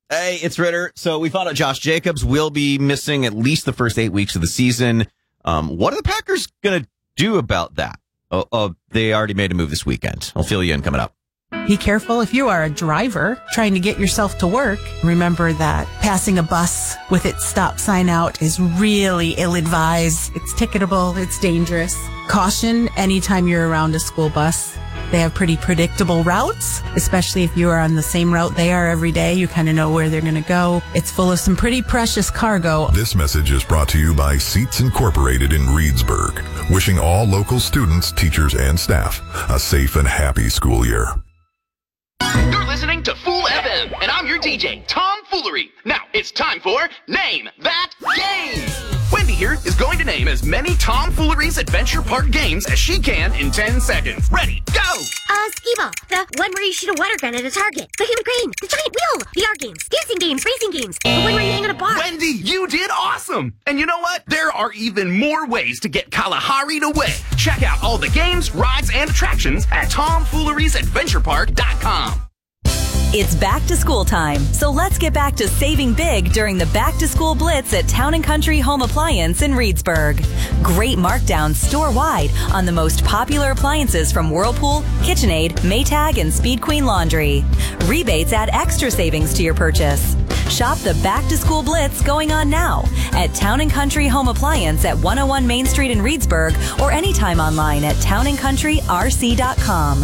Hey, it's Ritter. So we found out Josh Jacobs will be missing at least the first 8 weeks of the season. What are the Packers going to do about that? They already made a move this weekend. I'll fill you in coming up. Be careful if you are a driver trying to get yourself to work. Remember that passing a bus with its stop sign out is really ill-advised. It's ticketable. It's dangerous. Caution anytime you're around a school bus. They have pretty predictable routes, especially if you are on the same route they are every day. You kind of know where they're going to go. It's full of some pretty precious cargo. This message is brought to you by Seats Incorporated in Reedsburg, wishing all local students, teachers, and staff a safe and happy school year. You're listening to Fool FM, and I'm your DJ, Tom Foolery. Now, it's time for Name That Game. Wendy here is going to name as many Tom Foolery's Adventure Park games as she can in 10 seconds. Ready, go! Skee-Ball, the one where you shoot a water gun at a target, the human crane, the giant wheel, VR games, dancing games, racing games, the one where you hang on a bar. Wendy, you did awesome! And you know what? There are even more ways to get Kalahari to win. Check out all the games, rides, and attractions at TomFoolery'sAdventurePark.com. It's back to school time, so let's get back to saving big during the Back to School Blitz at Town & Country Home Appliance in Reedsburg. Great markdowns store-wide on the most popular appliances from Whirlpool, KitchenAid, Maytag, and Speed Queen Laundry. Rebates add extra savings to your purchase. Shop the Back to School Blitz going on now at Town & Country Home Appliance at 101 Main Street in Reedsburg or anytime online at townandcountryrc.com.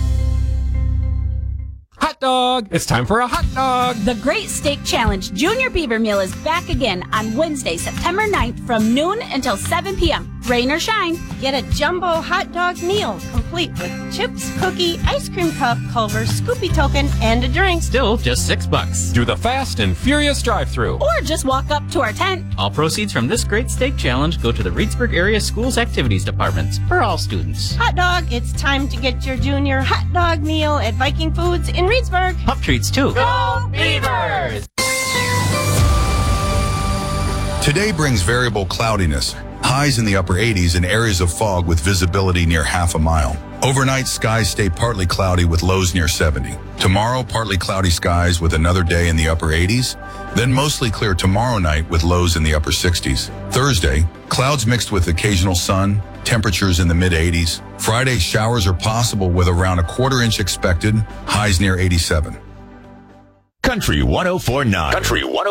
Hot dog! It's time for a hot dog! The Great Steak Challenge Junior Beaver Meal is back again on Wednesday, September 9th from noon until 7 p.m. Rain or shine. Get a jumbo hot dog meal, complete with chips, cookie, ice cream cup, Culver, Scoopy token, and a drink. Still just $6. Do the fast and furious drive-thru. Or just walk up to our tent. All proceeds from this Great Steak Challenge go to the Reedsburg Area Schools Activities Departments for all students. Hot dog, it's time to get your junior hot dog meal at Viking Foods in Reedsburg. Pup treats, too. Go Beavers! Today brings variable cloudiness. Highs in the upper 80s and areas of fog with visibility near half a mile. Overnight, skies stay partly cloudy with lows near 70. Tomorrow, partly cloudy skies with another day in the upper 80s. Then mostly clear tomorrow night with lows in the upper 60s. Thursday, clouds mixed with occasional sun, temperatures in the mid-80s. Friday, showers are possible with around a quarter inch expected, highs near 87. Country 104.9. Country 104.9.